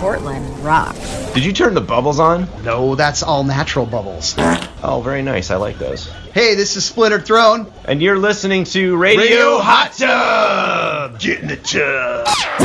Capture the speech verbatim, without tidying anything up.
Portland rocks. Did you turn the bubbles on? No, that's all natural bubbles. Oh, very nice. I like those. Hey, this is Splintered Throne. And you're listening to Radio, Radio Hot Tub! Get in the tub!